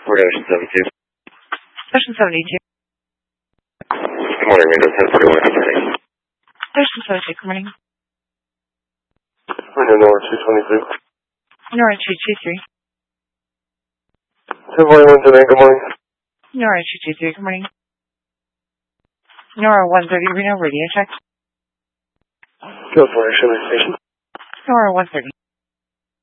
1040, Ocean 72. Ocean 72. Good morning, Windows 1041. Good morning. Ocean 72, good morning. Window Nora 223. Nora 223. 1041 today, good morning. Nora 223, good morning. Nora 130, Reno, radio check. California, Shelby Station. Nora 130.